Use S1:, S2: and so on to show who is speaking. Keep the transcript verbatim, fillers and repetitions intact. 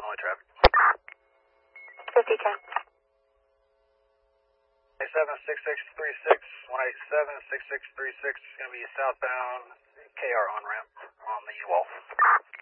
S1: only traffic.
S2: fifty ten.
S1: one eight seven six six three six, one eight seven six six three six is going to be southbound K R on ramp on the wall.